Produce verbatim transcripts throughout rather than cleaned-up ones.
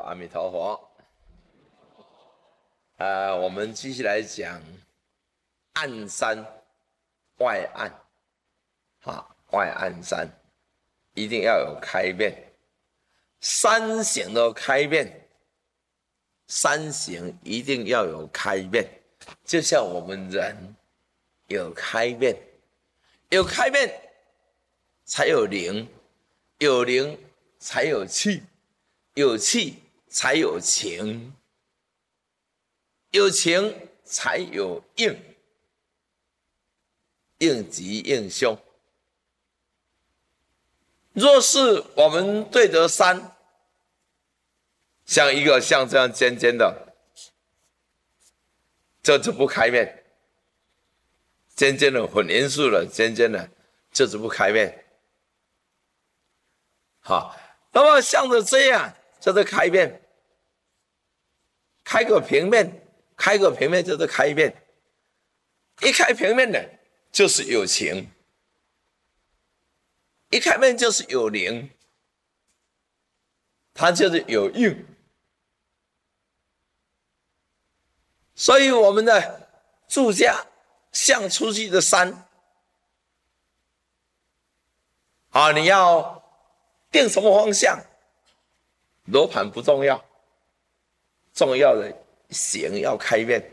阿弥陀佛。呃，我们继续来讲暗山外暗，哈，外暗山一定要有开面，山形的开面，山形一定要有开面，就像我们人有开面，有开面才有灵，有灵才有气，有气才有情，有情才有应，应吉应凶。若是我们对着山，像一个像这样尖尖的，这就不开面，尖尖的混元素了，尖尖的这就不开面。好，那么像着这样，这是开面，开个平面，开个平面就是开面，一开平面的就是有情，一开面就是有灵，它就是有应。所以我们的住家像出去的山啊，你要定什么方向，罗盘不重要，重要的形要开面。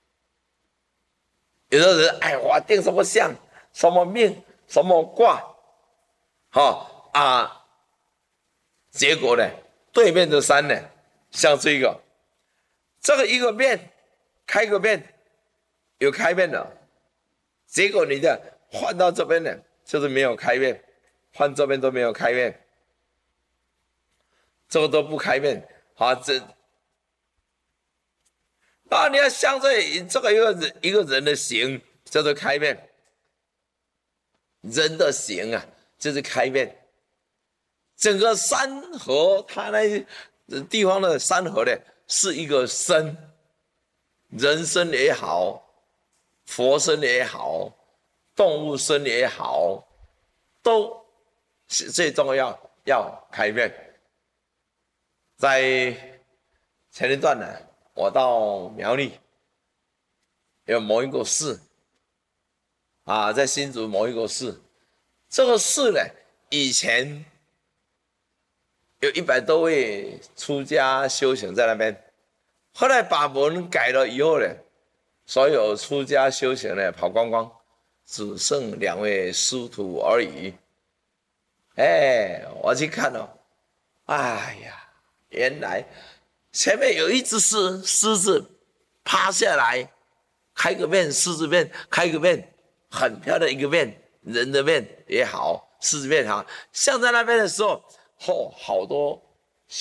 有的人哎，我定什么相，什么命，什么卦，好、哦、啊，结果呢，对面的山呢，像这个，这个一个面，开个面，有开面的，结果你的换到这边呢，就是没有开面，换这边都没有开面，这个都不开面，好，这。啊，你要像这这个一个人一个人的形，叫做开面。人的形啊，就是开面。整个山河，它那地方的山河呢，是一个身，人身也好，佛身也好，动物身也好，都是最重要要开面。在前一段呢。我到苗栗，有某一个寺啊，在新竹某一个寺，这个寺呢，以前有一百多位出家修行在那边，后来把门改了以后呢，所有出家修行呢跑光光，只剩两位师徒而已。哎，我去看了，哎呀，原来。前面有一只狮狮子趴下来，开个面，狮子面，开个面，很漂亮一个面，人的面也好，狮子面也好，像在那边的时候，哦，好多